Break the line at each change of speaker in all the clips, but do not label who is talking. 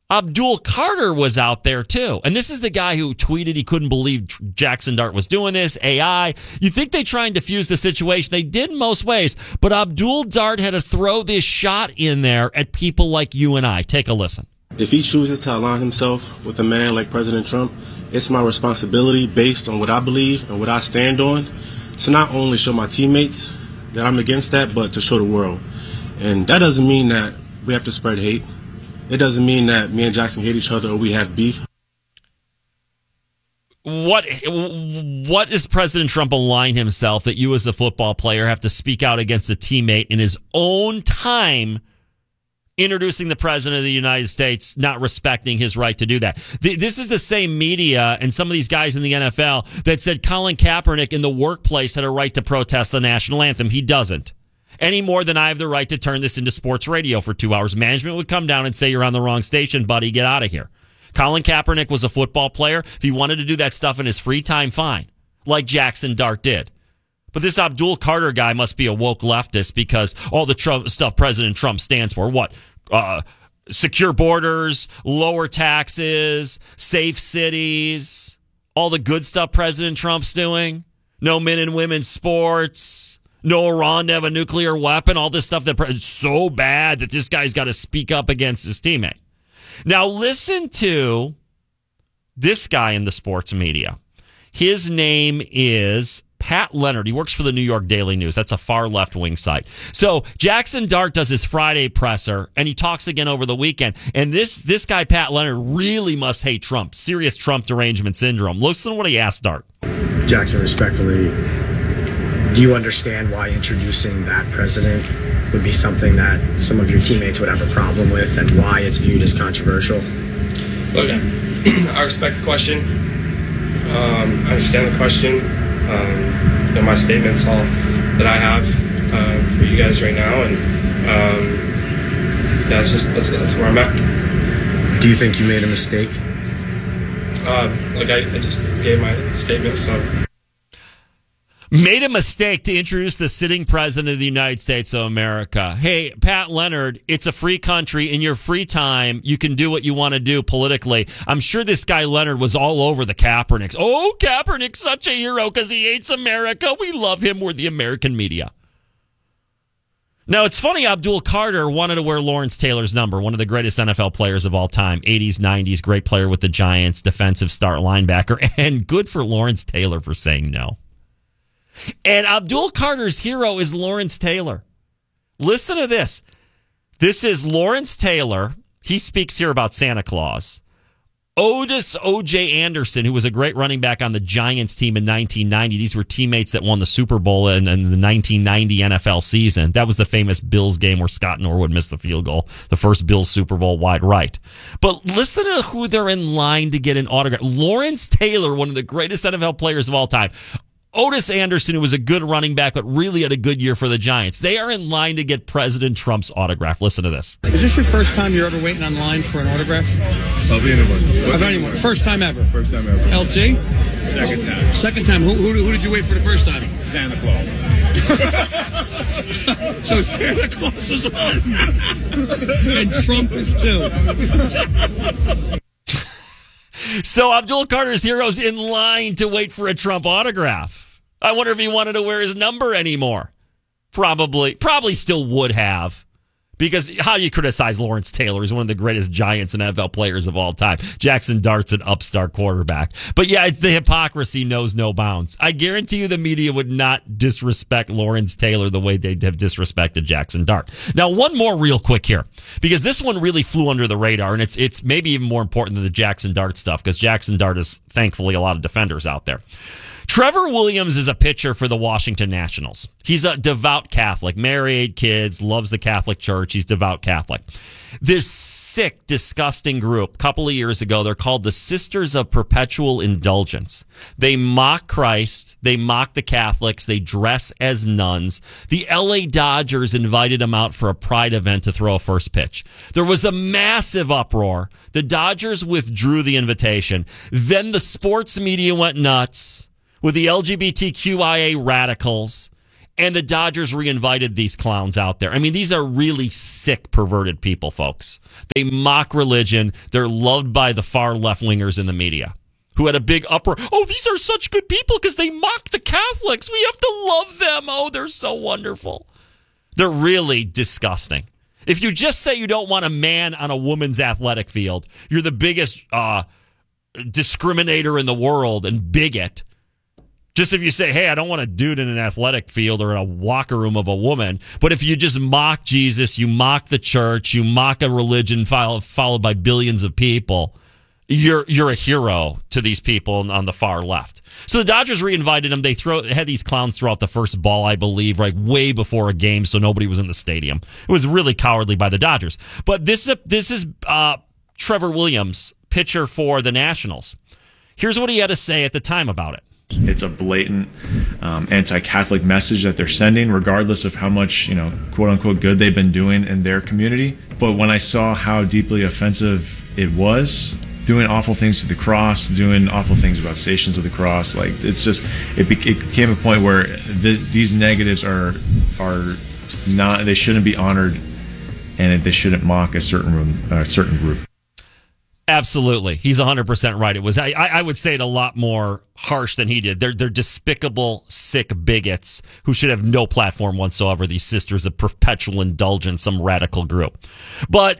Abdul Carter was out there too. And this is the guy who tweeted he couldn't believe Jackson Dart was doing this, AI. You think they try and diffuse the situation. They did in most ways. But Abdul Dart had to throw this shot in there at people like you and I. Take a listen.
If he chooses to align himself with a man like President Trump, it's my responsibility, based on what I believe and what I stand on, to not only show my teammates that I'm against that, but to show the world. And that doesn't mean that we have to spread hate. It doesn't mean that me and Jackson hate each other or we have beef.
What does President Trump align himself that you as a football player have to speak out against a teammate in his own time introducing the President of the United States, not respecting his right to do that? This is the same media and some of these guys in the NFL that said Colin Kaepernick in the workplace had a right to protest the national anthem. He doesn't. Any more than I have the right to turn this into sports radio for 2 hours. Management would come down and say, you're on the wrong station, buddy. Get out of here. Colin Kaepernick was a football player. If he wanted to do that stuff in his free time, fine. Like Jackson Dart did. But this Abdul Carter guy must be a woke leftist because all the Trump stuff President Trump stands for. What? Secure borders, lower taxes, safe cities, all the good stuff President Trump's doing. No men and women's sports. No Iran to have a nuclear weapon, all this stuff it's so bad that this guy's got to speak up against his teammate. Now listen to this guy in the sports media. His name is Pat Leonard. He works for the New York Daily News. That's a far left-wing site. So Jackson Dart does his Friday presser, and he talks again over the weekend. And this guy, Pat Leonard, really must hate Trump. Serious Trump derangement syndrome. Listen to what he asked Dart.
Jackson, respectfully, do you understand why introducing that president would be something that some of your teammates would have a problem with and why it's viewed as controversial?
Look, I respect the question. I understand the question. My statement's all that I have for you guys right now. And that's where I'm at.
Do you think you made a mistake?
I just gave my statement, so...
Made a mistake to introduce the sitting president of the United States of America. Hey, Pat Leonard, it's a free country. In your free time, you can do what you want to do politically. I'm sure this guy Leonard was all over the Kaepernicks. Oh, Kaepernick's such a hero because he hates America. We love him. We're the American media. Now, it's funny, Abdul Carter wanted to wear Lawrence Taylor's number, one of the greatest NFL players of all time, 80s, 90s, great player with the Giants, defensive start linebacker, and good for Lawrence Taylor for saying no. And Abdul Carter's hero is Lawrence Taylor. Listen to this. This is Lawrence Taylor. He speaks here about Santa Claus. Otis O.J. Anderson, who was a great running back on the Giants team in 1990. These were teammates that won the Super Bowl in the 1990 NFL season. That was the famous Bills game where Scott Norwood missed the field goal. The first Bills Super Bowl wide right. But listen to who they're in line to get an autograph. Lawrence Taylor, one of the greatest NFL players of all time. Otis Anderson, who was a good running back, but really had a good year for the Giants. They are in line to get President Trump's autograph. Listen to this.
Is this your first time you're ever waiting on line for an autograph?
Of anyone.
Of anyone. First time ever?
First time ever.
LT?
Second time.
Second time. Who did you wait for the first time?
Santa Claus.
So Santa Claus is one. And Trump is two.
So Abdul Carter's hero's in line to wait for a Trump autograph. I wonder if he wanted to wear his number anymore. Probably still would have. Because how do you criticize Lawrence Taylor? He's one of the greatest Giants and NFL players of all time. Jackson Dart's an upstart quarterback. But yeah, it's the hypocrisy knows no bounds. I guarantee you the media would not disrespect Lawrence Taylor the way they'd have disrespected Jackson Dart. Now, one more real quick here. Because this one really flew under the radar, and it's maybe even more important than the Jackson Dart stuff, because Jackson Dart is thankfully a lot of defenders out there. Trevor Williams is a pitcher for the Washington Nationals. He's a devout Catholic, married, kids, loves the Catholic Church. He's devout Catholic. This sick, disgusting group, a couple of years ago, they're called the Sisters of Perpetual Indulgence. They mock Christ. They mock the Catholics. They dress as nuns. The LA Dodgers invited them out for a pride event to throw a first pitch. There was a massive uproar. The Dodgers withdrew the invitation. Then the sports media went nuts with the LGBTQIA radicals, And the Dodgers reinvited these clowns out there. I mean, these are really sick, perverted people, folks. They mock religion. They're loved by the far left-wingers in the media who had a big uproar. Oh, these are such good people because they mock the Catholics. We have to love them. Oh, they're so wonderful. They're really disgusting. If you just say you don't want a man on a woman's athletic field, you're the biggest discriminator in the world and bigot. Just if you say, hey, I don't want a dude in an athletic field or in a locker room of a woman. But if you just mock Jesus, you mock the church, you mock a religion followed by billions of people, you're a hero to these people on the far left. So the Dodgers reinvited them. They had these clowns throw out the first ball, I believe, right way before a game, so nobody was in the stadium. It was really cowardly by the Dodgers. But this is Trevor Williams, pitcher for the Nationals. Here's what he had to say at the time about it.
It's a blatant anti-Catholic message that they're sending, regardless of how much, quote unquote, good they've been doing in their community. But when I saw how deeply offensive it was, doing awful things to the cross, doing awful things about Stations of the Cross, like it became a point where these negatives are not, they shouldn't be honored, and they shouldn't mock a certain group.
Absolutely. He's 100% right. It was, I would say it a lot more harsh than he did. They're despicable, sick bigots who should have no platform whatsoever, these Sisters of Perpetual Indulgence, some radical group. But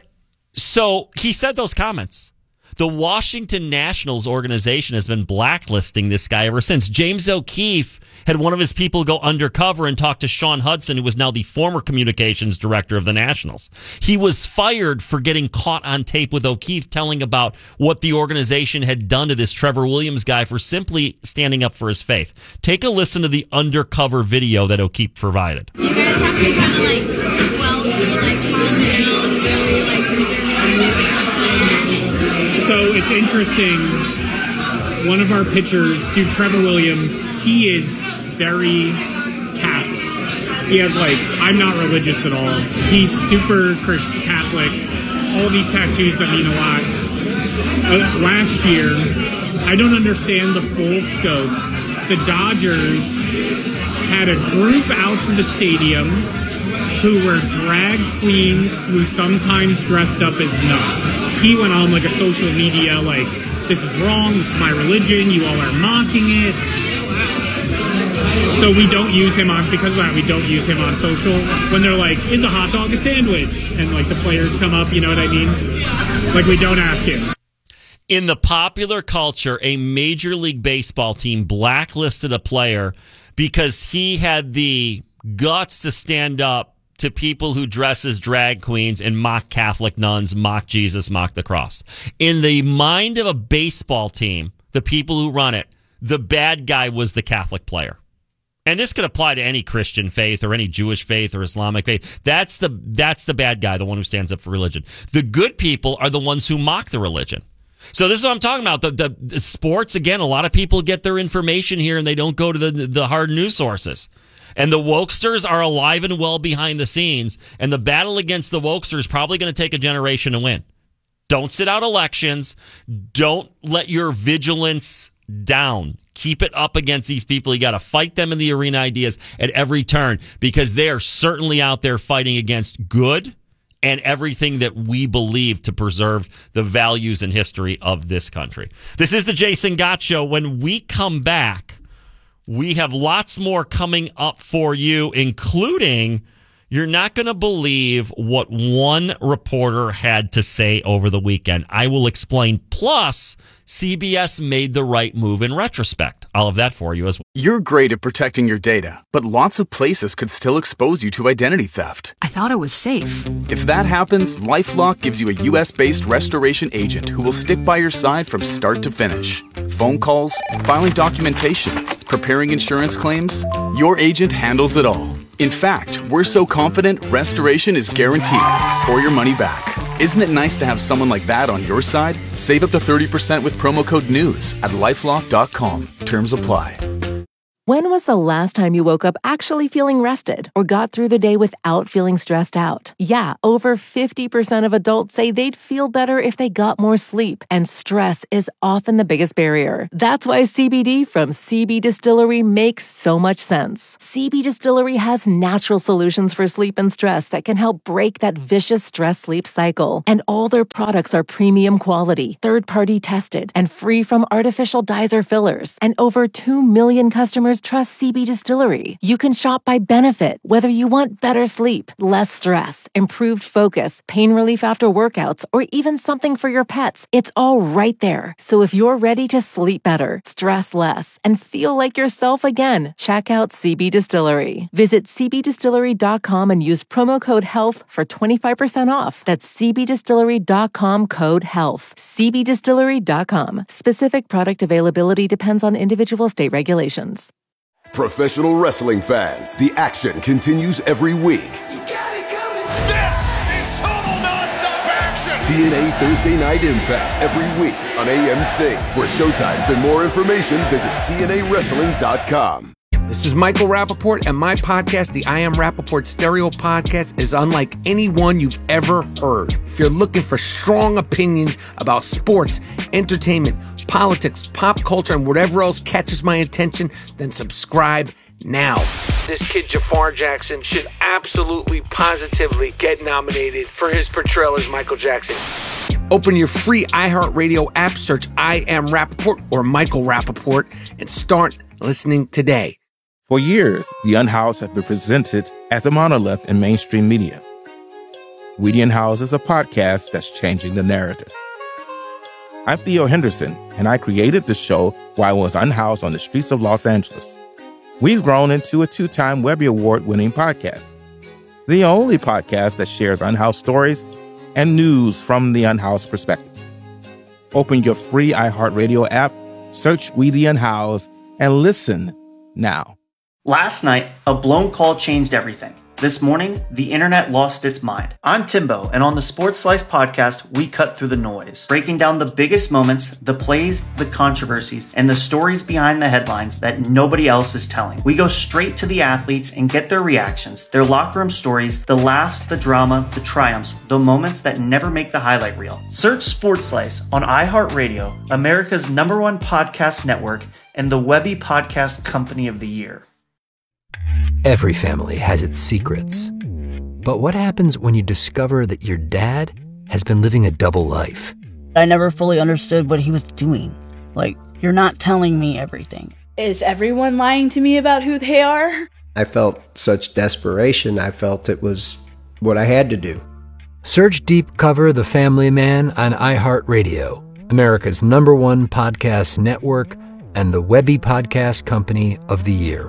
so he said those comments. The Washington Nationals organization has been blacklisting this guy ever since. James O'Keefe had one of his people go undercover and talk to Sean Hudson, who was now the former communications director of the Nationals. He was fired for getting caught on tape with O'Keefe telling about what the organization had done to this Trevor Williams guy for simply standing up for his faith. Take a listen to the undercover video that O'Keefe provided.
Do you guys have to kind of squelch or calm down really conservative?
So it's interesting. One of our pitchers, dude, Trevor Williams, he is very Catholic. He has I'm not religious at all. He's super Christian Catholic. All these tattoos that mean a lot. Last year, I don't understand the full scope. The Dodgers had a group out to the stadium who were drag queens who sometimes dressed up as nuns. He went on a social media this is wrong, this is my religion, you all are mocking it. So we don't use him because of that, we don't use him on social. When they're is a hot dog a sandwich? And the players come up, you know what I mean? We don't ask him.
In the popular culture, a Major League Baseball team blacklisted a player because he had the guts to stand up to people who dress as drag queens and mock Catholic nuns, mock Jesus, mock the cross. In the mind of a baseball team, the people who run it, the bad guy was the Catholic player. And this could apply to any Christian faith or any Jewish faith or Islamic faith. That's the bad guy, the one who stands up for religion. The good people are the ones who mock the religion. So this is what I'm talking about. The sports, again, a lot of people get their information here and they don't go to the hard news sources. And the wokesters are alive and well behind the scenes. And the battle against the wokesters is probably going to take a generation to win. Don't sit out elections. Don't let your vigilance down. Keep it up against these people. You got to fight them in the arena ideas at every turn because they are certainly out there fighting against good and everything that we believe to preserve the values and history of this country. This is the Jason Gott Show. When we come back, we have lots more coming up for you, including you're not going to believe what one reporter had to say over the weekend. I will explain. Plus, CBS made the right move in retrospect. I'll have that for you as well.
You're great at protecting your data, but lots of places could still expose you to identity theft.
I thought it was safe.
If that happens, LifeLock gives you a U.S.-based restoration agent who will stick by your side from start to finish. Phone calls, filing documentation, preparing insurance claims, your agent handles it all. In fact, we're so confident restoration is guaranteed or your money back. Isn't it nice to have someone like that on your side? Save up to 30% with promo code NEWS at LifeLock.com. Terms apply.
When was the last time you woke up actually feeling rested or got through the day without feeling stressed out? Yeah, over 50% of adults say they'd feel better if they got more sleep, and stress is often the biggest barrier. That's why CBD from CB Distillery makes so much sense. CB Distillery has natural solutions for sleep and stress that can help break that vicious stress-sleep cycle. And all their products are premium quality, third-party tested, and free from artificial dyes or fillers. And over 2 million customers trust CB Distillery. You can shop by benefit, whether you want better sleep, less stress, improved focus, pain relief after workouts, or even something for your pets. It's all right there. So if you're ready to sleep better, stress less, and feel like yourself again, check out CB Distillery. Visit cbdistillery.com and use promo code HEALTH for 25% off. That's cbdistillery.com, code HEALTH. cbdistillery.com. Specific product availability depends on individual state regulations.
Professional wrestling fans, the action continues every week.
This is total nonstop action.
TNA Thursday Night Impact every week on AMC. For showtimes and more information, visit TNAWrestling.com.
This is Michael Rappaport, and my podcast, the I Am Rappaport Stereo Podcast, is unlike any one you've ever heard. If you're looking for strong opinions about sports, entertainment, politics, pop culture, and whatever else catches my attention, then subscribe now. This kid Jafar Jackson should absolutely, positively get nominated for his portrayal as Michael Jackson. Open your free iHeartRadio app, search I Am Rappaport or Michael Rappaport, and start listening today.
For years, The Unhoused has been presented as a monolith in mainstream media. We The Unhoused is a podcast that's changing the narrative. I'm Theo Henderson, and I created the show while I was unhoused on the streets of Los Angeles. We've grown into a 2-time Webby Award-winning podcast, the only podcast that shares unhoused stories and news from the unhoused perspective. Open your free iHeartRadio app, search We The Unhoused, and listen now.
Last night, a blown call changed everything. This morning, the internet lost its mind. I'm Timbo, and on the Sports Slice podcast, we cut through the noise, breaking down the biggest moments, the plays, the controversies, and the stories behind the headlines that nobody else is telling. We go straight to the athletes and get their reactions, their locker room stories, the laughs, the drama, the triumphs, the moments that never make the highlight reel. Search Sports Slice on iHeartRadio, America's #1 podcast network, and the Webby Podcast Company of the Year.
Every family has its secrets. But what happens when you discover that your dad has been living a double life?
I never fully understood what he was doing. Like, you're not telling me everything.
Is everyone lying to me about who they are?
I felt such desperation. I felt it was what I had to do.
Search Deep Cover The Family Man on iHeartRadio, America's #1 podcast network, and the Webby Podcast Company of the Year.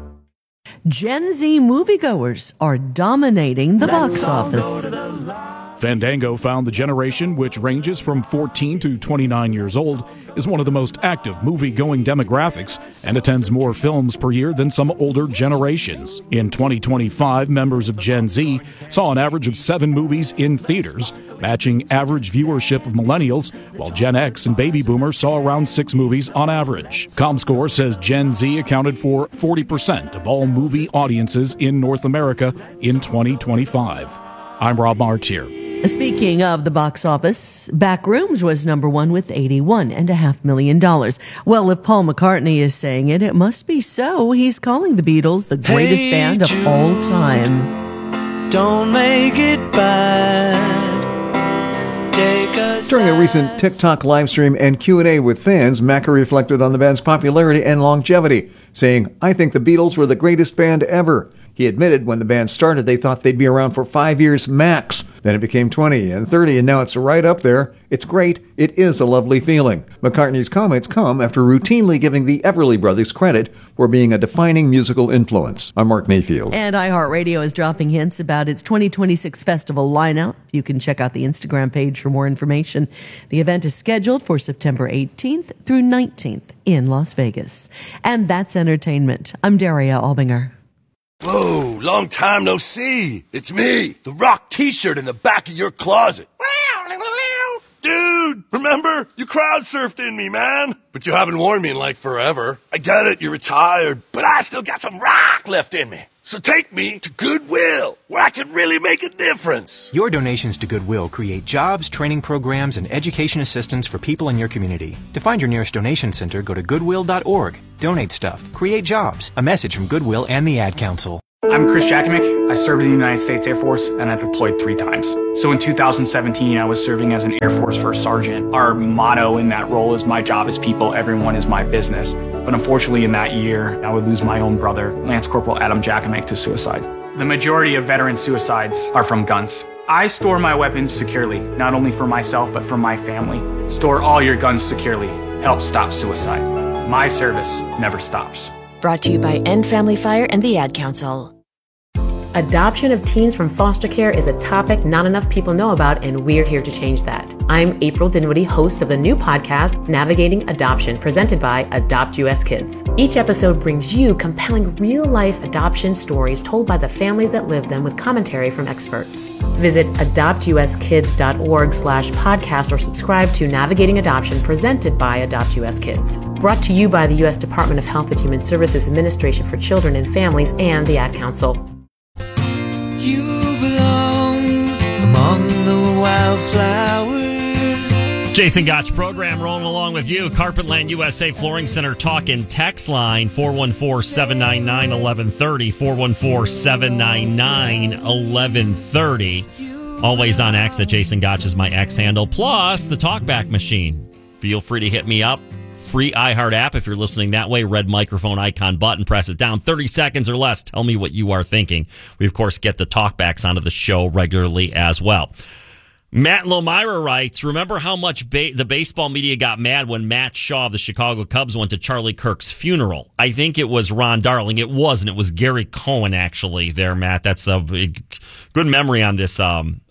Gen Z moviegoers are dominating the box office.
Fandango found the generation, which ranges from 14 to 29 years old, is one of the most active movie-going demographics and attends more films per year than some older generations. In 2025, members of Gen Z saw an average of 7 movies in theaters, matching average viewership of millennials, while Gen X and baby boomers saw around 6 movies on average. ComScore says Gen Z accounted for 40% of all movie audiences in North America in 2025. I'm Rob Martier.
Speaking of the box office, Backrooms was #1 with $81.5 million. Well, if Paul McCartney is saying it, it must be so. He's calling the Beatles the greatest band of all time.
Don't make it bad.
During a recent TikTok live stream and Q&A with fans, Macca reflected on the band's popularity and longevity, saying, "I think the Beatles were the greatest band ever." He admitted when the band started, they thought they'd be around for 5 years max. Then it became 20 and 30, and now it's right up there. It's great. It is a lovely feeling. McCartney's comments come after routinely giving the Everly Brothers credit for being a defining musical influence. I'm Mark Mayfield.
And iHeartRadio is dropping hints about its 2026 festival lineup. You can check out the Instagram page for more information. The event is scheduled for September 18th through 19th in Las Vegas. And that's entertainment. I'm Daria Albinger.
Whoa, long time no see. It's me, the Rock t-shirt in the back of your closet. Dude, dude. Remember? You crowd surfed in me, man. But you haven't worn me in like forever. I get it, you're retired, but I still got some rock left in me. So take me to Goodwill, where I can really make a difference.
Your donations to Goodwill create jobs, training programs, and education assistance for people in your community. To find your nearest donation center, go to goodwill.org. Donate stuff. Create jobs. A message from Goodwill and the Ad Council.
I'm Chris Jakimick. I served in the United States Air Force, and I deployed 3 times. So in 2017, I was serving as an Air Force First Sergeant. Our motto in that role is, my job is people, everyone is my business. But unfortunately, in that year, I would lose my own brother, Lance Corporal Adam Jakimick, to suicide. The majority of veteran suicides are from guns. I store my weapons securely, not only for myself, but for my family. Store all your guns securely. Help stop suicide. My service never stops.
Brought to you by End Family Fire and the Ad Council.
Adoption of teens from foster care is a topic not enough people know about, and we're here to change that. I'm April Dinwiddie, host of the new podcast, Navigating Adoption, presented by Adopt US Kids. Each episode brings you compelling real-life adoption stories told by the families that live them, with commentary from experts. Visit adoptuskids.org/podcast or subscribe to Navigating Adoption, presented by Adopt US Kids. Brought to you by the U.S. Department of Health and Human Services Administration for Children and Families and the Ad Council.
You belong among the wildflowers.
Jason Gotch program rolling along with you. Carpetland USA Flooring Center talking text line 414-799-1130. 414-799-1130. Always on X at Jason Gotch is my X handle. Plus the talkback machine. Feel free to hit me up. Free iHeart app if you're listening that way. Red microphone icon button. Press it down. 30 seconds or less. Tell me what you are thinking. We, of course, get the talkbacks onto the show regularly as well. Matt Lomira writes, remember how much the baseball media got mad when Matt Shaw of the Chicago Cubs went to Charlie Kirk's funeral? I think it was Ron Darling. It wasn't. It was Gary Cohen, actually, there, Matt. That's the good memory on this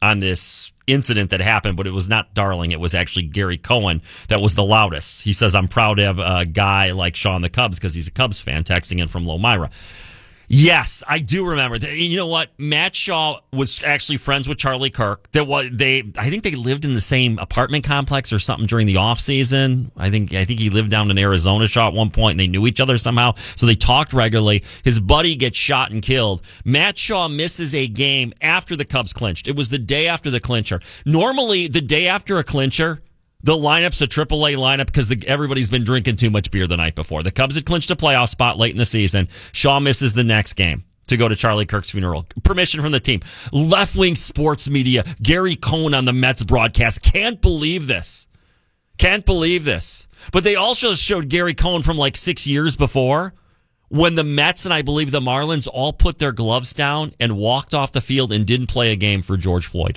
incident that happened, but it was not Darling. It was actually Gary Cohen that was the loudest. He says, I'm proud to have a guy like Shaw in the Cubs because he's a Cubs fan, texting in from Lomira. Yes, I do remember that. You know what? Matt Shaw was actually friends with Charlie Kirk. I think they lived in the same apartment complex or something during the off season. I think he lived down in Arizona, Shaw, at one point, and they knew each other somehow. So they talked regularly. His buddy gets shot and killed. Matt Shaw misses a game after the Cubs clinched. It was the day after the clincher. Normally, the day after a clincher, the lineup's a AAA lineup because everybody's been drinking too much beer the night before. The Cubs had clinched a playoff spot late in the season. Shaw misses the next game to go to Charlie Kirk's funeral. Permission from the team. Left-wing sports media. Gary Cohen on the Mets broadcast. Can't believe this. Can't believe this. But they also showed Gary Cohen from like 6 years before when the Mets and I believe the Marlins all put their gloves down and walked off the field and didn't play a game for George Floyd.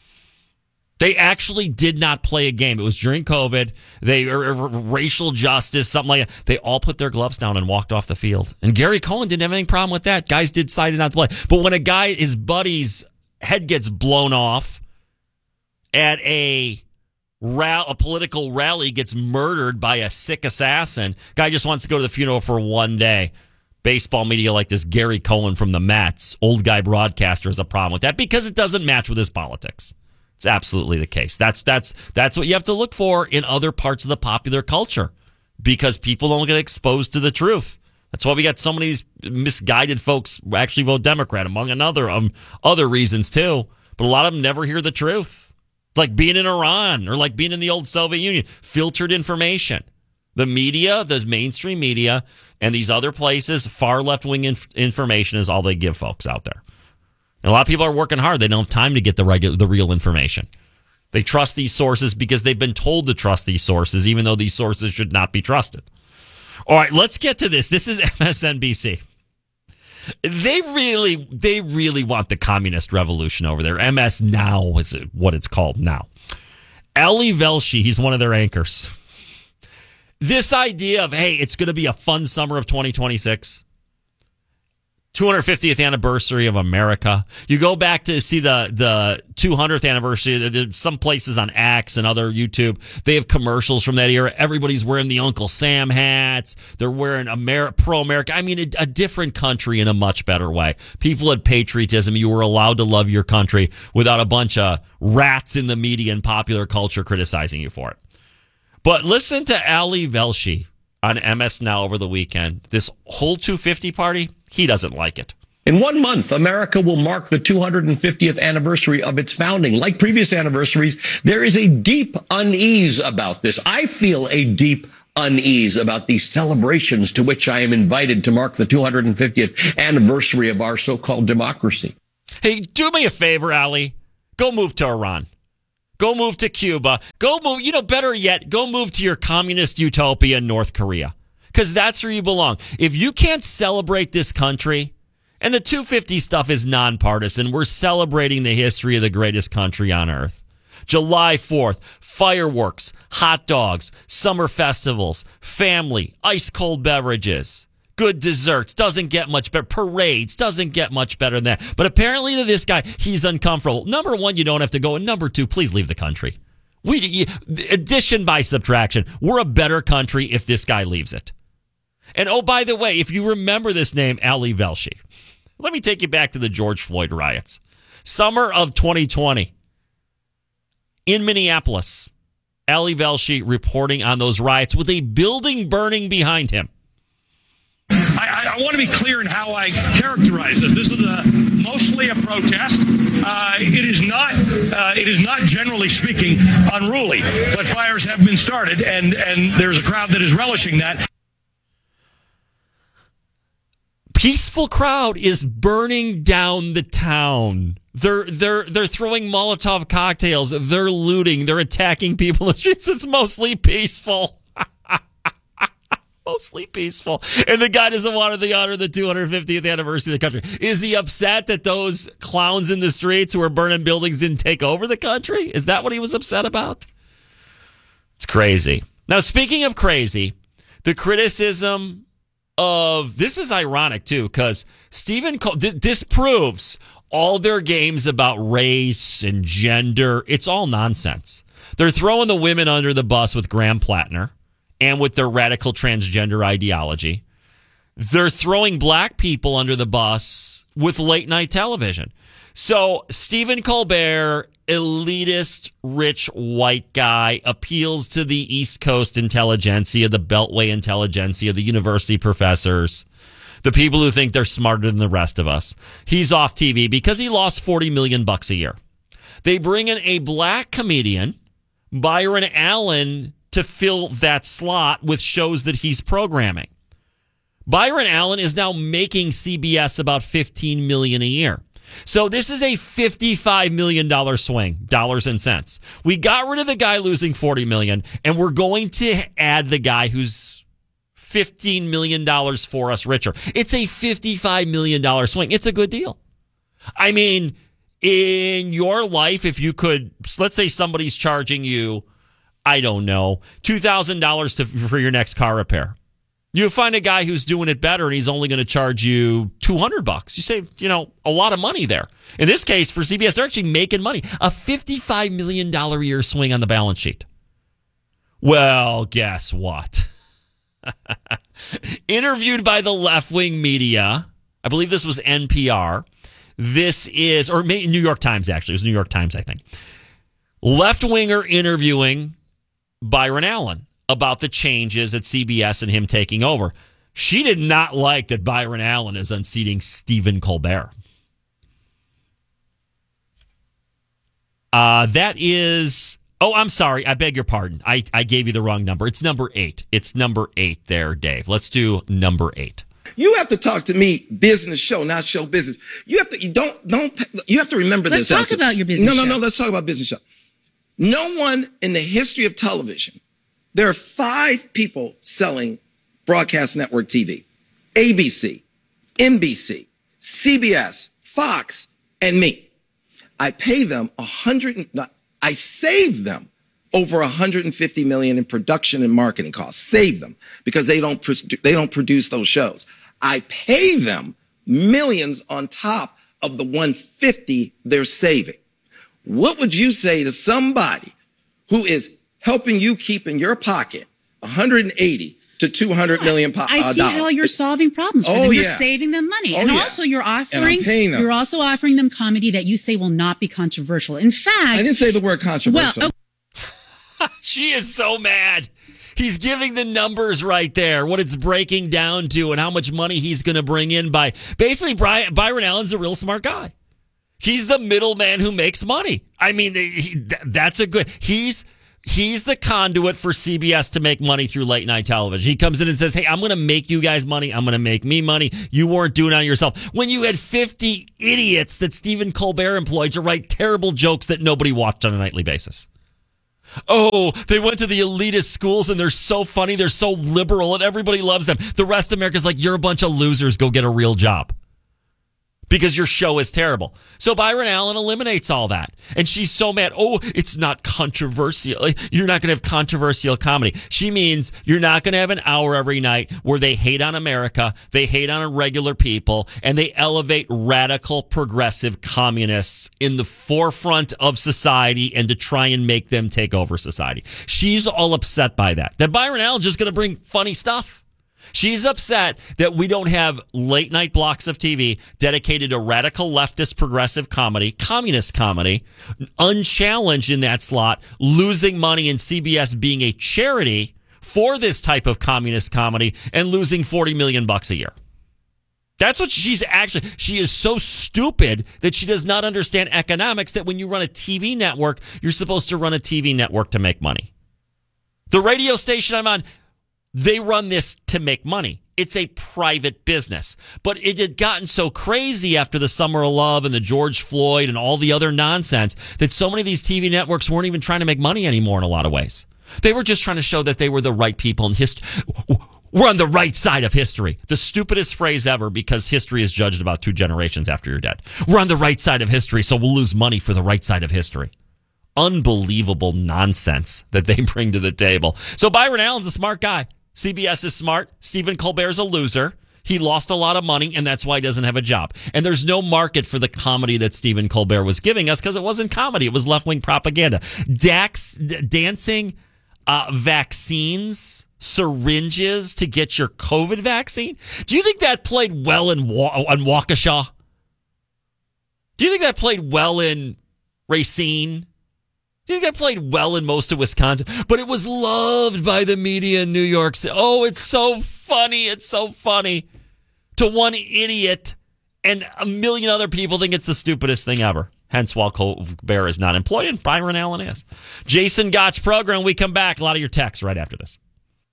They actually did not play a game. It was during COVID. Racial justice, something like that. They all put their gloves down and walked off the field. And Gary Cohen didn't have any problem with that. Guys decided not to play. But when his buddy's head gets blown off at a political rally, gets murdered by a sick assassin, guy just wants to go to the funeral for one day. Baseball media like this, Gary Cohen from the Mets, old guy broadcaster, has a problem with that because it doesn't match with his politics. It's absolutely the case. That's what you have to look for in other parts of the popular culture because people don't get exposed to the truth. That's why we got so many of these misguided folks who actually vote Democrat, among other reasons too. But a lot of them never hear the truth. It's like being in Iran or like being in the old Soviet Union. Filtered information. The media, the mainstream media, and these other places, far left-wing information is all they give folks out there. And a lot of people are working hard. They don't have time to get the real information. They trust these sources because they've been told to trust these sources, even though these sources should not be trusted. All right, let's get to this. This is MSNBC. They really want the communist revolution over there. MS Now is what it's called now. Elie Velshi, he's one of their anchors. This idea of, hey, it's going to be a fun summer of 2026. 250th anniversary of America. You go back to see the 200th anniversary. There's some places on X and other YouTube, they have commercials from that era. Everybody's wearing the Uncle Sam hats. They're wearing pro-America. I mean, a different country in a much better way. People had patriotism. You were allowed to love your country without a bunch of rats in the media and popular culture criticizing you for it. But listen to Ali Velshi on MS Now over the weekend. This whole 250 party, he doesn't like it.
In 1 month, America will mark the 250th anniversary of its founding. Like previous anniversaries, there is a deep unease about this. I feel a deep unease about these celebrations to which I am invited to mark the 250th anniversary of our so-called democracy.
Hey, do me a favor, Ali. Go move to Iran. Go move to Cuba. Go move, better yet, go move to your communist utopia in North Korea. Because that's where you belong. If you can't celebrate this country, and the 250 stuff is nonpartisan, we're celebrating the history of the greatest country on earth. July 4th, fireworks, hot dogs, summer festivals, family, ice-cold beverages, good desserts, doesn't get much better. Parades, doesn't get much better than that. But apparently to this guy, he's uncomfortable. Number one, you don't have to go. And number two, please leave the country. Addition by subtraction, we're a better country if this guy leaves it. And oh, by the way, if you remember this name, Ali Velshi, let me take you back to the George Floyd riots. Summer of 2020 in Minneapolis, Ali Velshi reporting on those riots with a building burning behind him.
I want to be clear in how I characterize this. This is mostly a protest. It is not generally speaking unruly, but fires have been started, and there's a crowd that is relishing that.
Peaceful crowd is burning down the town. They're throwing Molotov cocktails. They're looting. They're attacking people in the streets. It's mostly peaceful. Mostly peaceful. And the guy doesn't want to honor the 250th anniversary of the country. Is he upset that those clowns in the streets who are burning buildings didn't take over the country? Is that what he was upset about? It's crazy. Now, speaking of crazy, the criticism of this is ironic too, because this proves all their games about race and gender. It's all nonsense. They're throwing the women under the bus with Graham Plattner and with their radical transgender ideology. They're throwing black people under the bus with late night television. So Stephen Colbert, elitist, rich, white guy, appeals to the East Coast intelligentsia, the Beltway intelligentsia, the university professors, the people who think they're smarter than the rest of us. He's off TV because he lost $40 million a year. They bring in a black comedian, Byron Allen, to fill that slot with shows that he's programming. Byron Allen is now making CBS about $15 million a year. So this is a $55 million swing, dollars and cents. We got rid of the guy losing $40 million, and we're going to add the guy who's $15 million for us richer. It's a $55 million swing. It's a good deal. I mean, in your life, if you could, let's say somebody's charging you, I don't know, $2,000 for your next car repair. You find a guy who's doing it better and he's only going to charge you $200. You save, a lot of money there. In this case, for CBS, they're actually making money. A $55 million a year swing on the balance sheet. Well, guess what? Interviewed by the left-wing media, I believe this was NPR. This is, or New York Times, actually. It was New York Times, I think. Left-winger interviewing Byron Allen about the changes at CBS and him taking over. She did not like that Byron Allen is unseating Stephen Colbert. That is... Oh, I'm sorry. I beg your pardon. I gave you the wrong number. It's number 8. It's number 8 there, Dave. Let's do number 8.
You have to talk to me business show, not show business. You have to you have to remember this.
Let's talk about your business show.
No, let's talk about business show. No one in the history of television, there are 5 people selling broadcast network TV. ABC, NBC, CBS, Fox, and me. I pay them I save them over $150 million in production and marketing costs. Save them because they don't produce those shows. I pay them millions on top of the 150 they're saving. What would you say to somebody who is helping you keep in your pocket 180 to 200 million
I see how you're solving problems for them. You're
yeah.
saving them money.
Oh,
and
yeah.
also you're
And I'm
offering
paying them.
you're also offering them comedy that you say will not be controversial. In fact,
I didn't say the word controversial.
She is so mad. He's giving the numbers right there, what it's breaking down to and how much money he's going to bring in by. Basically, Byron Allen's a real smart guy. He's the middleman who makes money. I mean, that's a good. He's the conduit for CBS to make money through late night television. He comes in and says, hey, I'm going to make you guys money. I'm going to make me money. You weren't doing it on yourself. When you had 50 idiots that Stephen Colbert employed to write terrible jokes that nobody watched on a nightly basis. Oh, they went to the elitist schools and they're so funny. They're so liberal and everybody loves them. The rest of America's like, you're a bunch of losers. Go get a real job. Because your show is terrible. So Byron Allen eliminates all that. And she's so mad. Oh, it's not controversial. You're not going to have controversial comedy. She means you're not going to have an hour every night where they hate on America, they hate on regular people, and they elevate radical, progressive communists in the forefront of society and to try and make them take over society. She's all upset by that. That Byron Allen's just going to bring funny stuff. She's upset that we don't have late night blocks of TV dedicated to radical leftist progressive comedy, communist comedy, unchallenged in that slot, losing money in CBS being a charity for this type of communist comedy and losing $40 million a year. That's what she is so stupid that she does not understand economics, that when you run a TV network, you're supposed to run a TV network to make money. The radio station I'm on, they run this to make money. It's a private business. But it had gotten so crazy after the Summer of Love and the George Floyd and all the other nonsense that so many of these TV networks weren't even trying to make money anymore in a lot of ways. They were just trying to show that they were the right people in history. We're on the right side of history. The stupidest phrase ever, because history is judged about 2 generations after you're dead. We're on the right side of history, so we'll lose money for the right side of history. Unbelievable nonsense that they bring to the table. So Byron Allen's a smart guy. CBS is smart. Stephen Colbert's a loser. He lost a lot of money, and that's why he doesn't have a job. And there's no market for the comedy that Stephen Colbert was giving us because it wasn't comedy. It was left-wing propaganda. Dancing vaccines, syringes to get your COVID vaccine. Do you think that played well in Waukesha? Do you think that played well in Racine? Do you think that played well in most of Wisconsin? But it was loved by the media in New York City. Oh, it's so funny. It's so funny. To one idiot and a million other people think it's the stupidest thing ever. Hence why Colbert is not employed and Byron Allen is. Jason Gotch program. We come back. A lot of your texts right after this.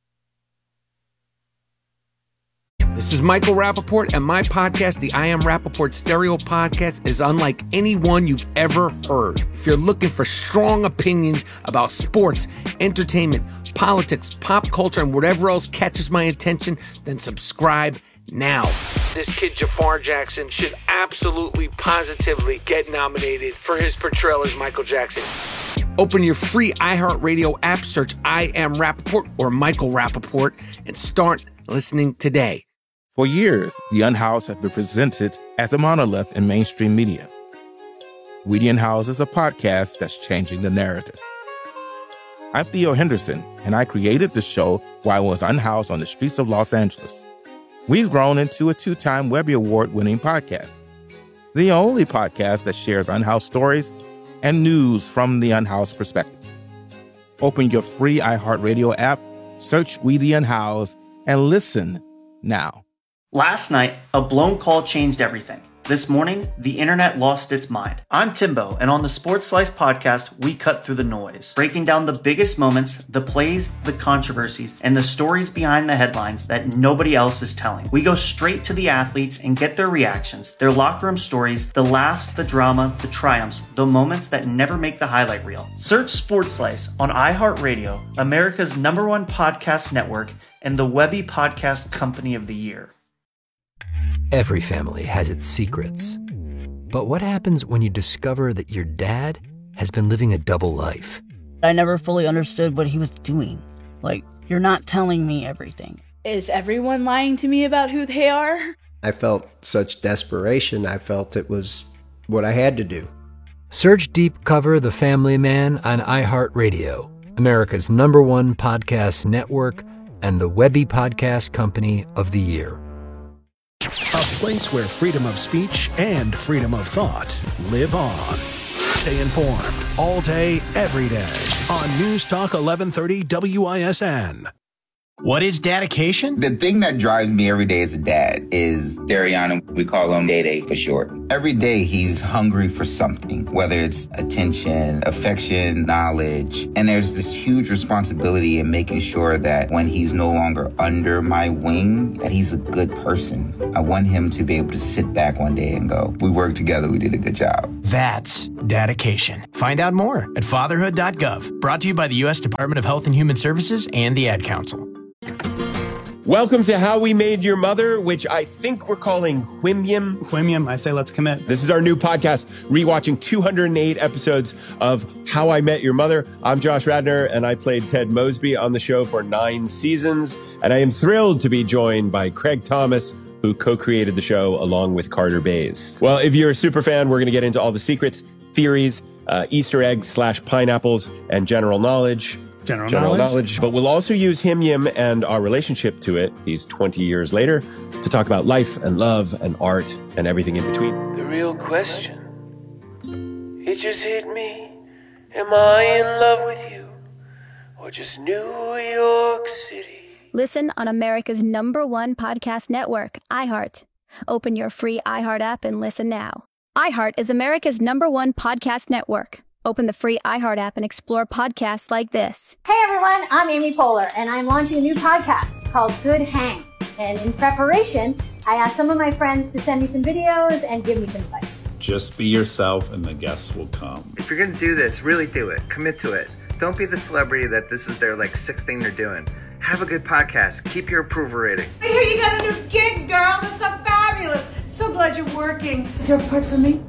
This is Michael Rappaport, and my podcast, the I Am Rappaport Stereo Podcast, is unlike any one you've ever heard. If you're looking for strong opinions about sports, entertainment, politics, pop culture, and whatever else catches my attention, then subscribe now. This kid, Jafar Jackson, should absolutely, positively get nominated for his portrayal as Michael Jackson. Open your free iHeartRadio app, search I Am Rappaport or Michael Rappaport, and start listening today.
For years, the Unhoused have been presented as a monolith in mainstream media. Weedy and House is a podcast that's changing the narrative. I'm Theo Henderson, and I created the show while I was unhoused on the streets of Los Angeles. We've grown into a 2-time Webby Award-winning podcast, the only podcast that shares unhoused stories and news from the unhoused perspective. Open your free iHeartRadio app, search Weedy and House, and listen now.
Last night, a blown call changed everything. This morning, the internet lost its mind. I'm Timbo, and on the Sports Slice podcast, we cut through the noise, breaking down the biggest moments, the plays, the controversies, and the stories behind the headlines that nobody else is telling. We go straight to the athletes and get their reactions, their locker room stories, the laughs, the drama, the triumphs, the moments that never make the highlight reel. Search Sports Slice on iHeartRadio, America's #1 podcast network, and the Webby Podcast Company of the Year.
Every family has its secrets. But what happens when you discover that your dad has been living a double life?
I never fully understood what he was doing. Like, you're not telling me everything.
Is everyone lying to me about who they are?
I felt such desperation. I felt it was what I had to do.
Search Deep Cover The Family Man on iHeartRadio, America's #1 podcast network and the Webby Podcast Company of the Year.
A place where freedom of speech and freedom of thought live on. Stay informed all day, every day on News Talk 1130 WISN.
What is dedication?
The thing that drives me every day as a dad is Dariana. We call him Day-Day for short. Every day he's hungry for something, whether it's attention, affection, knowledge. And there's this huge responsibility in making sure that when he's no longer under my wing, that he's a good person. I want him to be able to sit back one day and go, we worked together, we did a good job.
That's dedication. Find out more at fatherhood.gov. Brought to you by the U.S. Department of Health and Human Services and the Ad Council.
Welcome to How We Made Your Mother, which I think we're calling Whimyam.
Whimyam, I say let's commit.
This is our new podcast, rewatching 208 episodes of How I Met Your Mother. I'm Josh Radnor, and I played Ted Mosby on the show for 9 seasons. And I am thrilled to be joined by Craig Thomas, who co-created the show along with Carter Bays. Well, if you're a super fan, we're going to get into all the secrets, theories, Easter eggs / pineapples, and general knowledge. General knowledge. But we'll also use Whimyam and our relationship to it these 20 years later to talk about life and love and art and everything in between.
The real question, it just hit me. Am I in love with you or just New York City?
Listen on America's #1 podcast network, iHeart. Open your free iHeart app and listen now. iHeart is America's #1 podcast network. Open the free iHeart app and explore podcasts like this.
Hey everyone, I'm Amy Poehler, and I'm launching a new podcast called Good Hang. And in preparation, I asked some of my friends to send me some videos and give me some advice.
Just be yourself and the guests will come.
If you're going to do this, really do it. Commit to it. Don't be the celebrity that this is their sixth thing they're doing. Have a good podcast. Keep your approval rating.
I hear you got a new gig, girl. That's so fabulous. So glad you're working. Is there a part for me?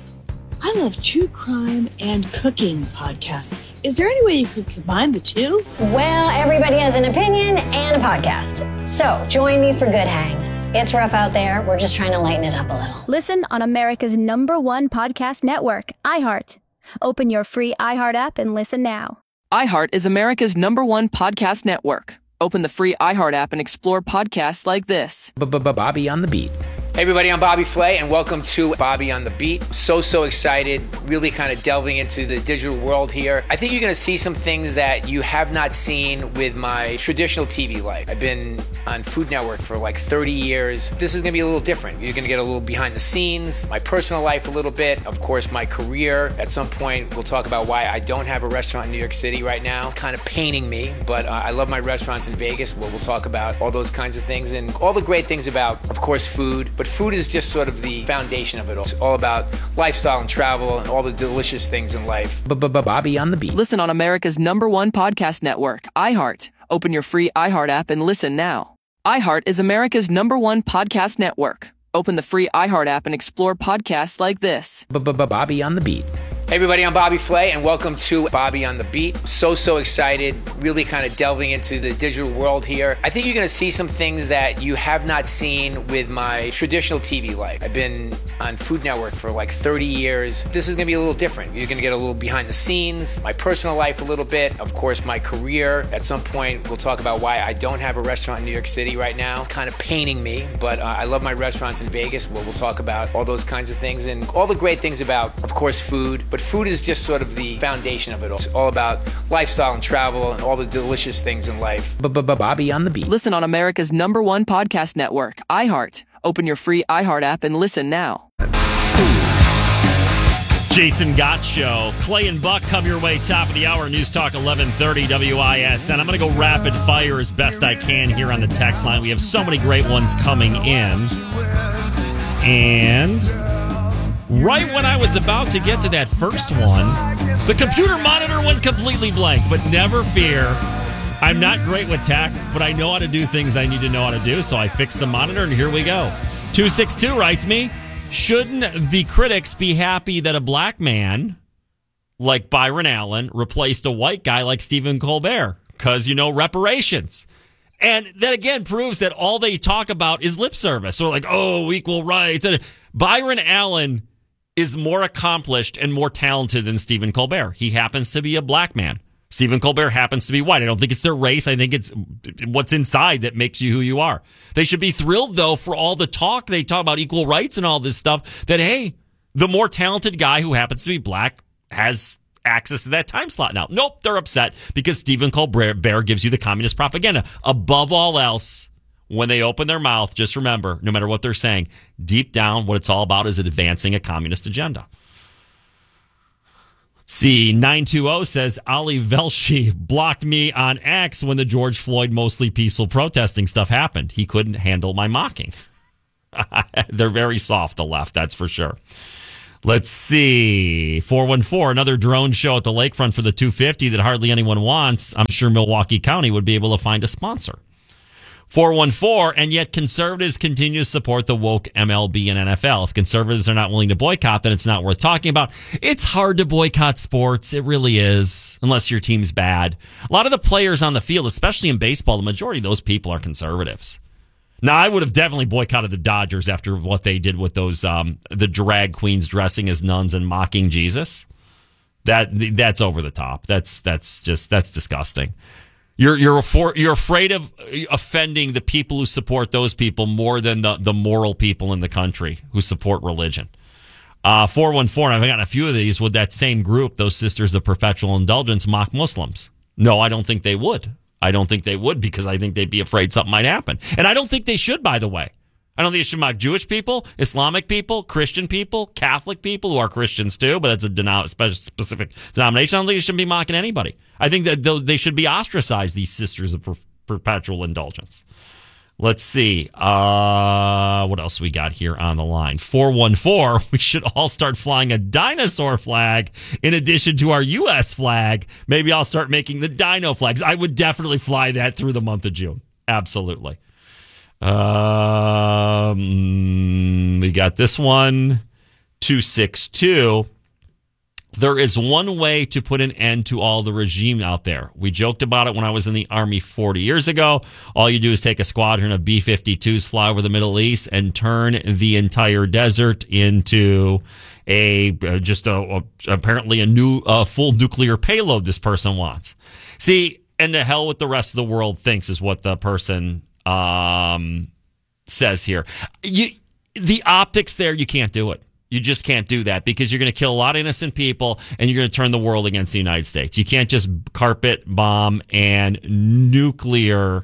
I love true crime and cooking podcasts. Is there any way you could combine the two?
Well, everybody has an opinion and a podcast. So join me for Good Hang. It's rough out there. We're just trying to lighten it up a little.
Listen on America's #1 podcast network, iHeart. Open your free iHeart app and listen now.
iHeart is America's #1 podcast network. Open the free iHeart app and explore podcasts like this.
Bobby on the Beat. Hey everybody, I'm Bobby Flay, and welcome to Bobby on the Beat. So excited, really kind of delving into the digital world here. I think you're going to see some things that you have not seen with my traditional TV life. I've been on Food Network for 30 years. This is going to be a little different. You're going to get a little behind the scenes, my personal life a little bit, of course my career. At some point, we'll talk about why I don't have a restaurant in New York City right now. Kind of paining me, but I love my restaurants in Vegas, where we'll talk about all those kinds of things and all the great things about, of course, food. But food is just sort of the foundation of it all. It's all about lifestyle and travel and all the delicious things in life. Bobby on the Beat.
Listen on America's #1 podcast network, iHeart. Open your free iHeart app and listen now. iHeart is America's #1 podcast network. Open the free iHeart app and explore podcasts like this.
Bobby on the Beat. Hey everybody, I'm Bobby Flay, and welcome to Bobby on the Beat. So excited, really kind of delving into the digital world here. I think you're going to see some things that you have not seen with my traditional TV life. I've been on Food Network for 30 years. This is going to be a little different. You're going to get a little behind the scenes, my personal life a little bit, of course my career. At some point, we'll talk about why I don't have a restaurant in New York City right now. Kind of paining me, but I love my restaurants in Vegas, where we'll talk about all those kinds of things and all the great things about, of course, food. But food is just sort of the foundation of it all. It's all about lifestyle and travel and all the delicious things in life. Bobby on the Beat.
Listen on America's #1 podcast network, iHeart. Open your free iHeart app and listen now.
Jason Gott Show. Clay and Buck come your way, top of the hour, News Talk 1130 WISN. I'm going to go rapid fire as best I can here on the text line. We have so many great ones coming in. And right when I was about to get to that first one, the computer monitor went completely blank. But never fear, I'm not great with tech, but I know how to do things I need to know how to do. So I fixed the monitor, and here we go. 262 writes me, shouldn't the critics be happy that a black man like Byron Allen replaced a white guy like Stephen Colbert? Because, reparations. And that, again, proves that all they talk about is lip service. So like, oh, equal rights. And Byron Allen is more accomplished and more talented than Stephen Colbert. He happens to be a black man. Stephen Colbert happens to be white. I don't think it's their race. I think it's what's inside that makes you who you are. They should be thrilled, though, for all the talk. They talk about equal rights and all this stuff, that, hey, the more talented guy who happens to be black has access to that time slot now. Nope, they're upset because Stephen Colbert gives you the communist propaganda. Above all else, when they open their mouth, just remember, no matter what they're saying, deep down, what it's all about is advancing a communist agenda. See, 920 says, Ali Velshi blocked me on X when the George Floyd mostly peaceful protesting stuff happened. He couldn't handle my mocking. They're very soft, the left, that's for sure. Let's see. 414, another drone show at the lakefront for the 250 that hardly anyone wants. I'm sure Milwaukee County would be able to find a sponsor. 414, and yet conservatives continue to support the woke MLB and NFL. If conservatives are not willing to boycott, then it's not worth talking about. It's hard to boycott sports. It really is, unless your team's bad. A lot of the players on the field, especially in baseball, the majority of those people are conservatives. Now, I would have definitely boycotted the Dodgers after what they did with those the drag queens dressing as nuns and mocking Jesus. That's over the top. That's disgusting. You're afraid of offending the people who support those people more than the moral people in the country who support religion. 414, I've gotten a few of these. Would that same group, those Sisters of Perpetual Indulgence, mock Muslims? No, I don't think they would. I don't think they would, because I think they'd be afraid something might happen. And I don't think they should, by the way. I don't think they should mock Jewish people, Islamic people, Christian people, Catholic people who are Christians too, but that's a specific denomination. I don't think they should be mocking anybody. I think that they should be ostracized, these Sisters of Perpetual Indulgence. Let's see. What else we got here on the line? 414, we should all start flying a dinosaur flag in addition to our U.S. flag. Maybe I'll start making the dino flags. I would definitely fly that through the month of June. Absolutely. We got this one. 262. There is one way to put an end to all the regime out there. We joked about it when I was in the Army 40 years ago. All you do is take a squadron of B-52s, fly over the Middle East, and turn the entire desert into apparently a new full nuclear payload this person wants. See, and the hell what the rest of the world thinks is what the person says here. The optics there, you can't do it. You just can't do that, because you're going to kill a lot of innocent people and you're going to turn the world against the United States. You can't just carpet bomb and nuclear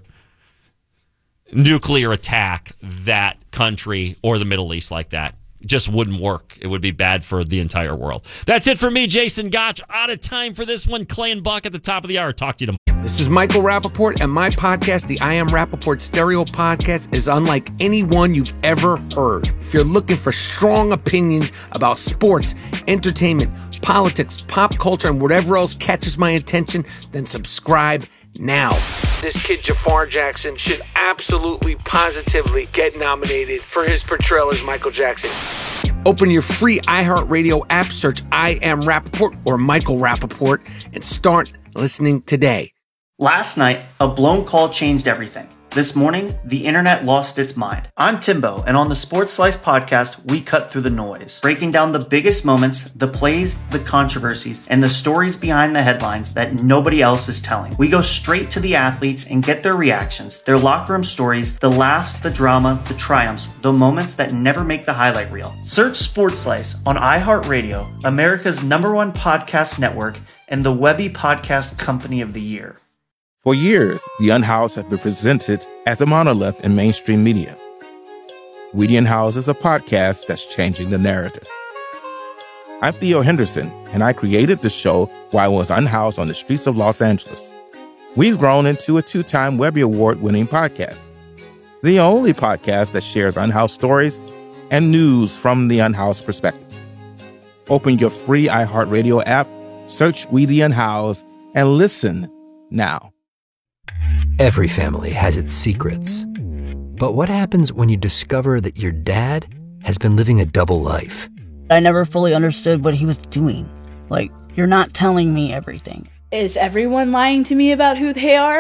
attack that country or the Middle East like that. It just wouldn't work. It would be bad for the entire world. That's it for me, Jason Gotch. Out of time for this one. Clay and Buck at the top of the hour. Talk to you tomorrow.
This is Michael Rappaport, and my podcast, the I Am Rappaport Stereo Podcast, is unlike any one you've ever heard. If you're looking for strong opinions about sports, entertainment, politics, pop culture, and whatever else catches my attention, then subscribe now. This kid Jafar Jackson should absolutely, positively get nominated for his portrayal as Michael Jackson. Open your free iHeartRadio app, search I Am Rappaport or Michael Rappaport, and start listening today.
Last night, a blown call changed everything. This morning, the internet lost its mind. I'm Timbo, and on the Sports Slice podcast, we cut through the noise, breaking down the biggest moments, the plays, the controversies, and the stories behind the headlines that nobody else is telling. We go straight to the athletes and get their reactions, their locker room stories, the laughs, the drama, the triumphs, the moments that never make the highlight reel. Search Sports Slice on iHeartRadio, America's #1 podcast network, and the Webby Podcast Company of the Year.
For years, The Unhoused has been presented as a monolith in mainstream media. We the Unhoused is a podcast that's changing the narrative. I'm Theo Henderson, and I created the show while I was unhoused on the streets of Los Angeles. We've grown into a 2-time Webby Award-winning podcast, the only podcast that shares unhoused stories and news from the unhoused perspective. Open your free iHeartRadio app, search We the Unhoused, and listen now.
Every family has its secrets. But what happens when you discover that your dad has been living a double life?
I never fully understood what he was doing. Like, you're not telling me everything.
Is everyone lying to me about who they are?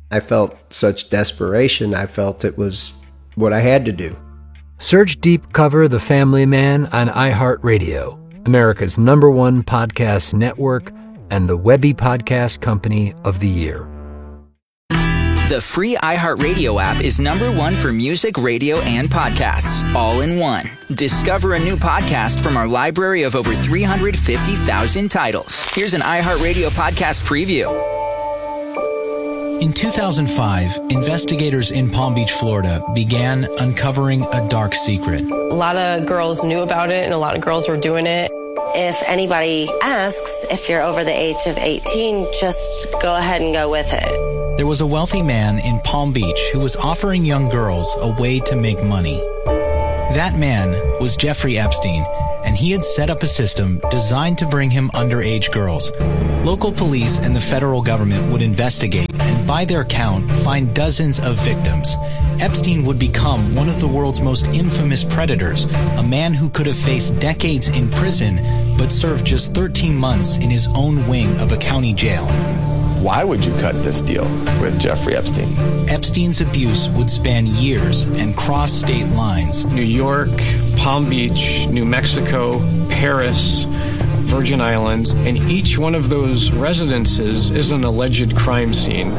I felt such desperation. I felt it was what I had to do.
Search Deep Cover The Family Man on iHeartRadio, America's #1 podcast network and the Webby Podcast Company of the Year.
The free iHeartRadio app is #1 for music, radio, and podcasts, all in one. Discover a new podcast from our library of over 350,000 titles. Here's an iHeartRadio podcast preview.
In 2005, investigators in Palm Beach, Florida, began uncovering a dark secret.
A lot of girls knew about it, and a lot of girls were doing it.
If anybody asks if you're over the age of 18, just go ahead and go with it.
There was a wealthy man in Palm Beach who was offering young girls a way to make money. That man was Jeffrey Epstein, and he had set up a system designed to bring him underage girls. Local police and the federal government would investigate and, by their count, find dozens of victims. Epstein would become one of the world's most infamous predators, a man who could have faced decades in prison but served just 13 months in his own wing of a county jail.
Why would you cut this deal with Jeffrey Epstein?
Epstein's abuse would span years and cross state lines.
New York, Palm Beach, New Mexico, Paris, Virgin Islands, and each one of those residences is an alleged crime scene.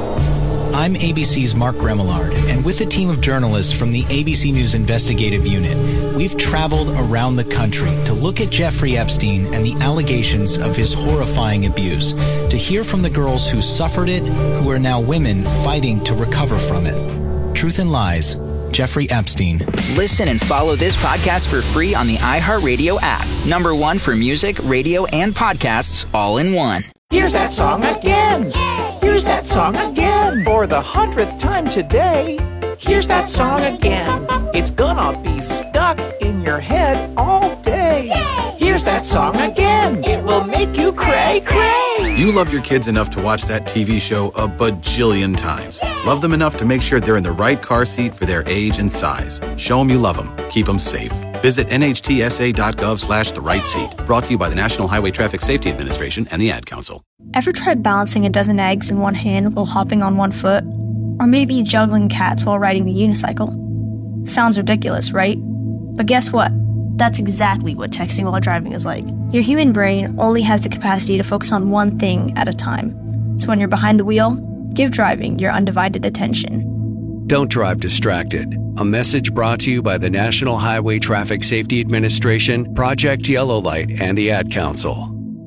I'm ABC's Mark Remillard, and with a team of journalists from the ABC News Investigative Unit, we've traveled around the country to look at Jeffrey Epstein and the allegations of his horrifying abuse, to hear from the girls who suffered it, who are now women fighting to recover from it. Truth and Lies, Jeffrey Epstein.
Listen and follow this podcast for free on the iHeartRadio app. #1 for music, radio, and podcasts, all in one.
Here's that song again. Here's that song again. For the 100th time today. Here's that song again. It's gonna be stuck in your head all day. Here's that song again. It will make you cray, cray.
You love your kids enough to watch that TV show a bajillion times. Love them enough to make sure they're in the right car seat for their age and size. Show them you love them. Keep them safe. Visit nhtsa.gov/the-right-seat. Brought to you by the National Highway Traffic Safety Administration and the Ad Council.
Ever tried balancing a dozen eggs in one hand while hopping on one foot? Or maybe juggling cats while riding the unicycle? Sounds ridiculous, right? But guess what? That's exactly what texting while driving is like. Your human brain only has the capacity to focus on one thing at a time. So when you're behind the wheel, give driving your undivided attention.
Don't drive distracted. A message brought to you by the National Highway Traffic Safety Administration, Project Yellow Light, and the Ad Council.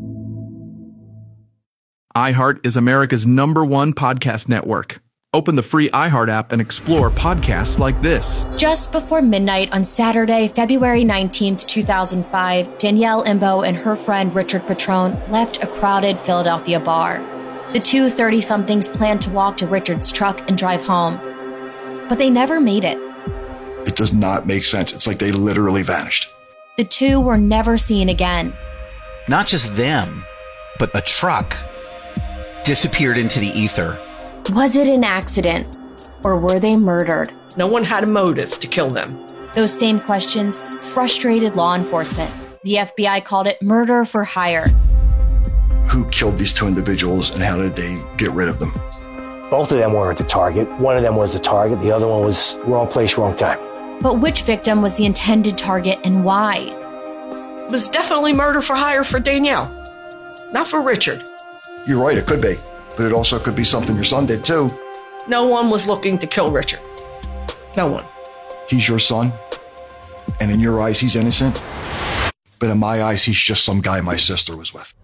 iHeart is America's #1 podcast network. Open the free iHeart app and explore podcasts like this.
Just before midnight on Saturday, February 19th, 2005, Danielle Imbo and her friend Richard Petrone left a crowded Philadelphia bar. The two 30-somethings planned to walk to Richard's truck and drive home. But they never made it.
It does not make sense. It's like they literally vanished.
The two were never seen again.
Not just them, but a truck disappeared into the ether.
Was it an accident, or were they murdered?
No one had a motive to kill them.
Those same questions frustrated law enforcement. The FBI called it murder for hire.
Who killed these two individuals and how did they get rid of them?
Both of them weren't the target. One of them was the target. The other one was wrong place, wrong time.
But which victim was the intended target and why?
It was definitely murder for hire for Danielle, not for Richard.
You're right, it could be. But it also could be something your son did too.
No one was looking to kill Richard. No one.
He's your son, and in your eyes, he's innocent. But in my eyes, he's just some guy my sister was with.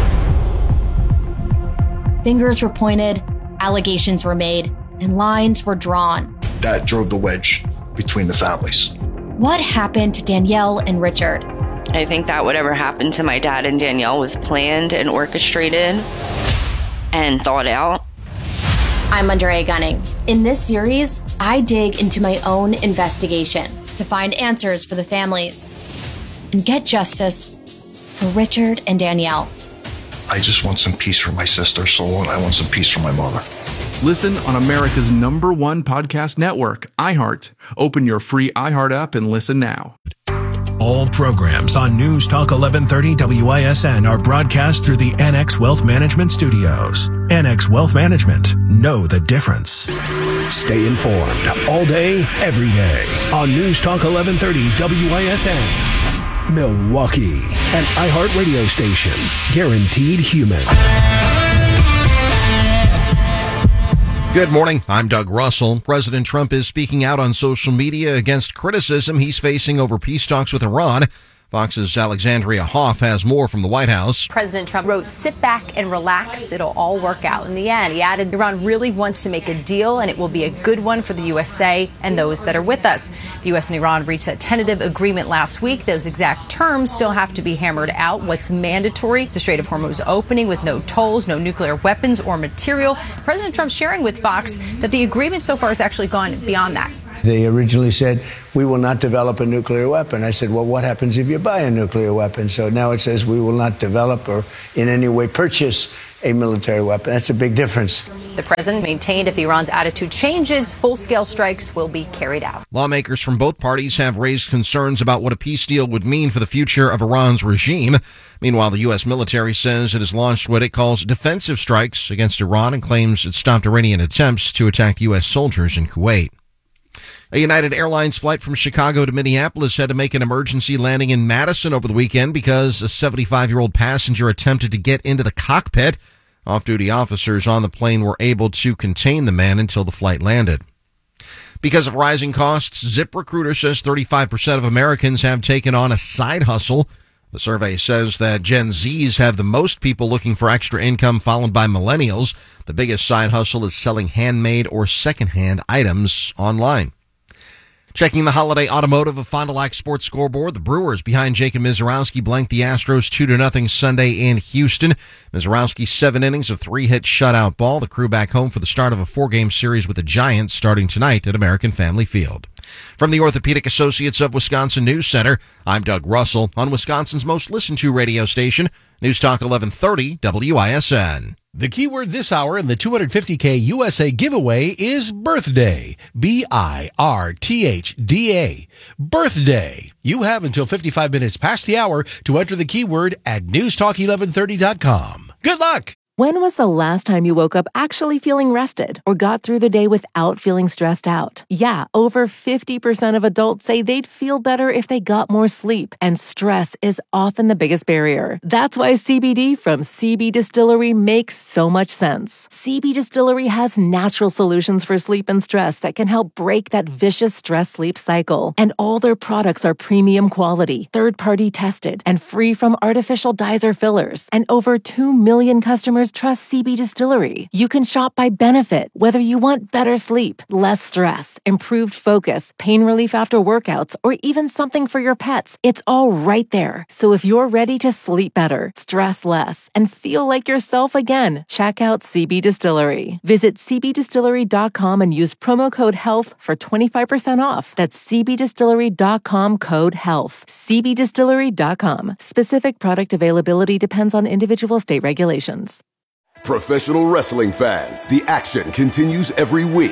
Fingers were pointed, allegations were made, and lines were drawn.
That drove the wedge between the families.
What happened to Danielle and Richard?
I think that whatever happened to my dad and Danielle was planned and orchestrated and thought out.
I'm Andrea Gunning. In this series, I dig into my own investigation to find answers for the families and get justice for Richard and Danielle.
I just want some peace for my sister's soul, and I want some peace for my mother.
Listen on America's #1 podcast network, iHeart. Open your free iHeart app and listen now.
All programs on News Talk 1130 WISN are broadcast through the NX Wealth Management Studios. NX Wealth Management. Know the difference. Stay informed all day, every day on News Talk 1130 WISN. Milwaukee, an iHeartRadio station. Guaranteed human.
Good morning. I'm Doug Russell. President Trump is speaking out on social media against criticism he's facing over peace talks with Iran. Fox's Alexandria Hoff has more from the White House.
President Trump wrote, "Sit back and relax. It'll all work out in the end." He added, Iran really wants to make a deal, and it will be a good one for the USA and those that are with us. The U.S. and Iran reached a tentative agreement last week. Those exact terms still have to be hammered out. What's mandatory? The Strait of Hormuz opening with no tolls, no nuclear weapons or material. President Trump sharing with Fox that the agreement so far has actually gone beyond that.
They originally said, we will not develop a nuclear weapon. I said, well, what happens if you buy a nuclear weapon? So now it says we will not develop or in any way purchase a military weapon. That's a big difference.
The president maintained if Iran's attitude changes, full-scale strikes will be carried out.
Lawmakers from both parties have raised concerns about what a peace deal would mean for the future of Iran's regime. Meanwhile, the U.S. military says it has launched what it calls defensive strikes against Iran and claims it stopped Iranian attempts to attack U.S. soldiers in Kuwait. A United Airlines flight from Chicago to Minneapolis had to make an emergency landing in Madison over the weekend because a 75-year-old passenger attempted to get into the cockpit. Off-duty officers on the plane were able to contain the man until the flight landed. Because of rising costs, ZipRecruiter says 35% of Americans have taken on a side hustle. The survey says that Gen Zs have the most people looking for extra income, followed by millennials. The biggest side hustle is selling handmade or secondhand items online. Checking the holiday automotive of Fond du Lac Sports scoreboard, the Brewers behind Jacob Misiorowski blanked the Astros 2-0 Sunday in Houston. Misiorowski 7 innings of 3-hit shutout ball. The crew back home for the start of a 4-game series with the Giants starting tonight at American Family Field. From the Orthopedic Associates of Wisconsin News Center, I'm Doug Russell on Wisconsin's most listened to radio station, News Talk 1130 WISN.
The keyword this hour in the $250K USA giveaway is birthday. BIRTHDA. Birthday. You have until 55 minutes past the hour to enter the keyword at newstalk1130.com. Good luck!
When was the last time you woke up actually feeling rested or got through the day without feeling stressed out? Yeah, over 50% of adults say they'd feel better if they got more sleep, and stress is often the biggest barrier. That's why CBD from CB Distillery makes so much sense. CB Distillery has natural solutions for sleep and stress that can help break that vicious stress-sleep cycle. And all their products are premium quality, third-party tested, and free from artificial dyes or fillers. And over 2 million customers trust CB Distillery. You can shop by benefit, whether you want better sleep, less stress, improved focus, pain relief after workouts, or even something for your pets. It's all right there. So if you're ready to sleep better, stress less, and feel like yourself again, check out CB Distillery. Visit cbdistillery.com and use promo code HEALTH for 25% off. That's cbdistillery.com code HEALTH. cbdistillery.com. Specific product availability depends on individual state regulations.
Professional wrestling fans, the action continues every week.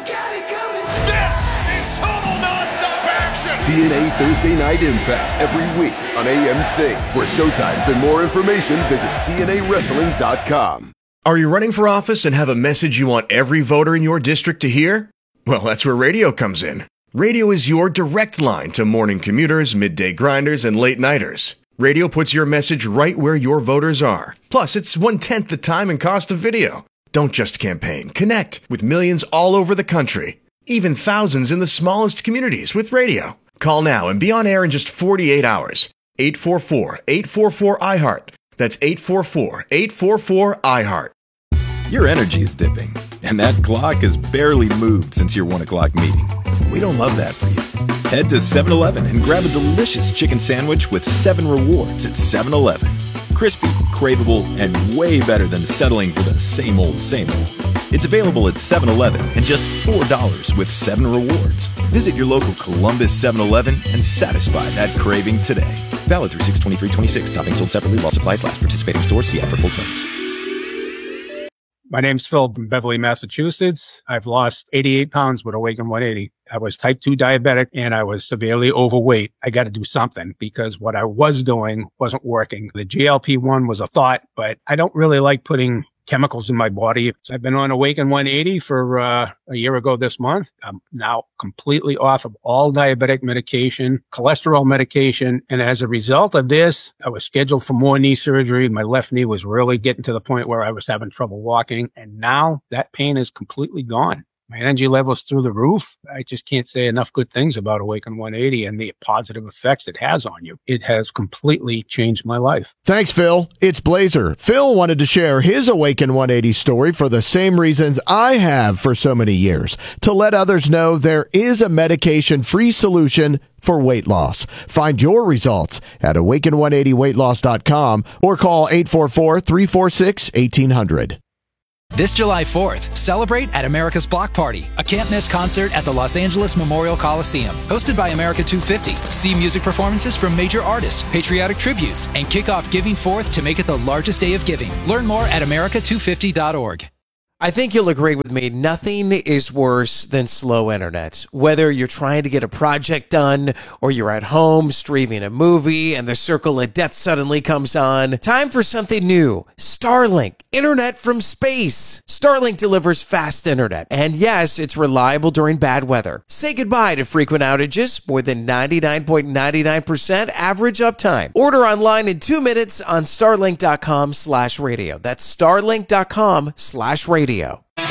This is total nonstop action!
TNA Thursday Night Impact every week on AMC. For showtimes and more information, visit TNAWrestling.com.
Are you running for office and have a message you want every voter in your district to hear? Well, that's where radio comes in. Radio is your direct line to morning commuters, midday grinders, and late-nighters. Radio puts your message right where your voters are. Plus, it's 1/10 the time and cost of video. Don't just campaign. Connect with millions all over the country. Even thousands in the smallest communities with radio. Call now and be on air in just 48 hours. 844-844-IHEART. That's 844-844-IHEART.
Your energy is dipping, and that clock has barely moved since your 1 o'clock meeting. We don't love that for you. Head to 7-Eleven and grab a delicious chicken sandwich with 7 rewards at 7-Eleven. Crispy, craveable, and way better than settling for the same old, same old. It's available at 7-Eleven and just $4 with 7 rewards. Visit your local Columbus 7-Eleven and satisfy that craving today. Valid through 6/23/26. Topping sold separately while supplies last. Participating stores. See app for full terms.
My name's Phil from Beverly, Massachusetts. I've lost 88 pounds with Awaken 180. I was type 2 diabetic and I was severely overweight. I got to do something because what I was doing wasn't working. The GLP-1 was a thought, but I don't really like putting chemicals in my body. So I've been on Awaken 180 for a year ago this month. I'm now completely off of all diabetic medication, cholesterol medication. And as a result of this, I was scheduled for more knee surgery. My left knee was really getting to the point where I was having trouble walking. And now that pain is completely gone. My energy level's through the roof. I just can't say enough good things about Awaken 180 and the positive effects it has on you. It has completely changed my life.
Thanks, Phil. It's Blazer. Phil wanted to share his Awaken 180 story for the same reasons I have for so many years, to let others know there is a medication-free solution for weight loss. Find your results at awaken180weightloss.com or call 844-346-1800.
This July 4th, celebrate at America's Block Party, a can't-miss concert at the Los Angeles Memorial Coliseum. Hosted by America 250, see music performances from major artists, patriotic tributes, and kick off Giving 4th to make it the largest day of giving. Learn more at america250.org.
I think you'll agree with me, nothing is worse than slow internet. Whether you're trying to get a project done or you're at home streaming a movie and the circle of death suddenly comes on, time for something new. Starlink, internet from space. Starlink delivers fast internet, and yes, it's reliable during bad weather. Say goodbye to frequent outages, more than 99.99% average uptime. Order online in 2 minutes on starlink.com/radio. That's starlink.com/radio.